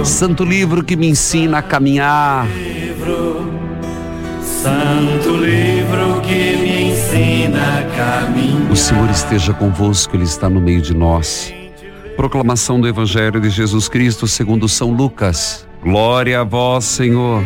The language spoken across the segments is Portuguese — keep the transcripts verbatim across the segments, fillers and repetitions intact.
Santo livro que me ensina a caminhar. Santo livro que me ensina a caminhar. O Senhor esteja convosco, Ele está no meio de nós. Proclamação do Evangelho de Jesus Cristo segundo São Lucas. Glória a vós, Senhor.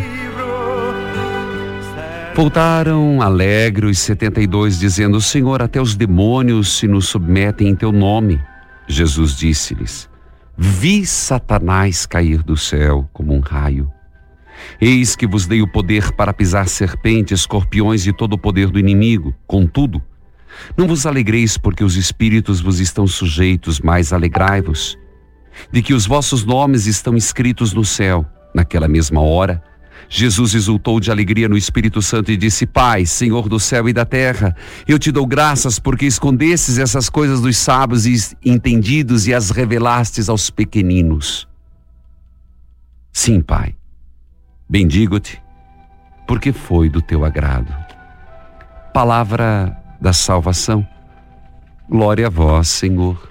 Voltaram alegres os setenta e dois, dizendo: Senhor, até os demônios se nos submetem em teu nome. Jesus disse-lhes: Vi Satanás cair do céu como um raio. Eis que vos dei o poder para pisar serpentes, escorpiões e todo o poder do inimigo. Contudo, não vos alegreis porque os espíritos vos estão sujeitos, mas alegrai-vos de que os vossos nomes estão escritos no céu. Naquela mesma hora, Jesus exultou de alegria no Espírito Santo e disse: Pai, Senhor do céu e da terra, eu te dou graças porque escondestes essas coisas dos sábios e entendidos e as revelastes aos pequeninos. Sim, Pai, bendigo-te, porque foi do teu agrado. Palavra da salvação. Glória a vós, Senhor.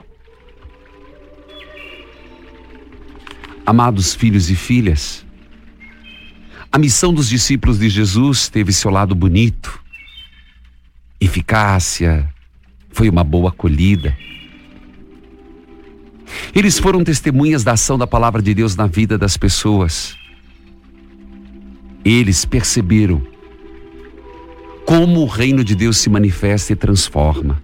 Amados filhos e filhas, a missão dos discípulos de Jesus teve seu lado bonito. Eficácia, foi uma boa acolhida. Eles foram testemunhas da ação da palavra de Deus na vida das pessoas. Eles perceberam como o reino de Deus se manifesta e transforma.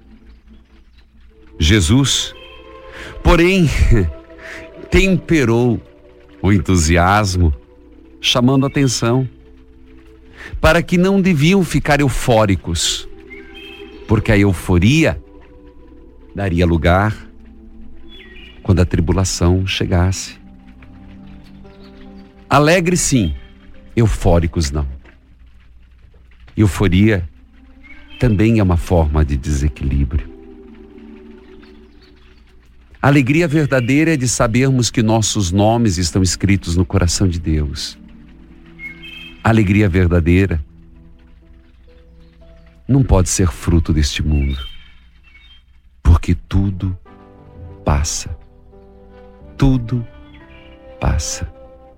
Jesus, porém, temperou o entusiasmo, chamando a atenção para que não deviam ficar eufóricos, porque a euforia daria lugar quando a tribulação chegasse. Alegre sim, eufóricos não. Euforia também é uma forma de desequilíbrio. A alegria verdadeira é de sabermos que nossos nomes estão escritos no coração de Deus. A alegria verdadeira não pode ser fruto deste mundo, porque tudo passa. Tudo passa.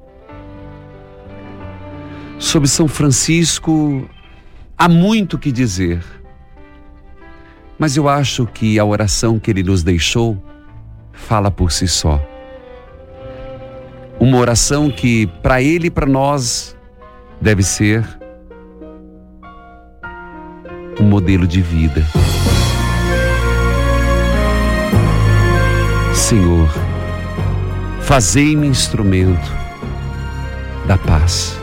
Sobre São Francisco, há muito o que dizer, mas eu acho que a oração que ele nos deixou fala por si só. Uma oração que para ele e para nós deve ser um modelo de vida. Senhor, fazei-me instrumento da paz.